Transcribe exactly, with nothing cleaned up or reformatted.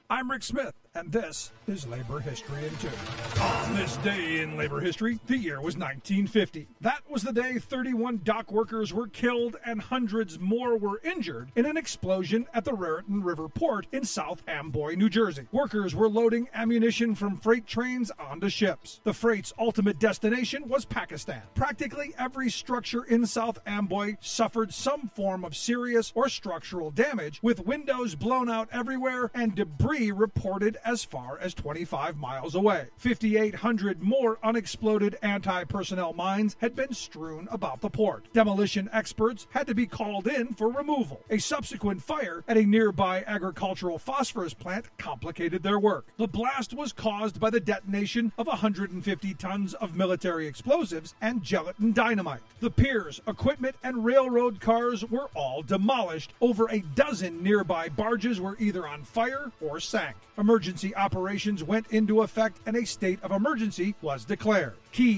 I'm Rick Smith, and this is Labor History in Two. On this day in labor history, the year was nineteen fifty. That was the day thirty-one dock workers were killed and hundreds more were injured in an explosion at the Raritan River Port in South Amboy, New Jersey. Workers were loading ammunition from freight trains onto ships. The freight's ultimate destination was Pakistan. Practically every structure in South Amboy suffered some form of serious or structural damage, with windows blown out everywhere and debris reported as far as twenty-five miles away. fifty-eight hundred more unexploded anti-personnel mines had been strewn about the port. Demolition experts had to be called in for removal. A subsequent fire at a nearby agricultural phosphorus plant complicated their work. The blast was caused by the detonation of one hundred fifty tons of military explosives and gelatin dynamite. The piers, equipment, and railroad cars were all demolished. Over a dozen nearby barges were either on fire or sank. Emergency operations went into effect and a state of emergency was declared. Key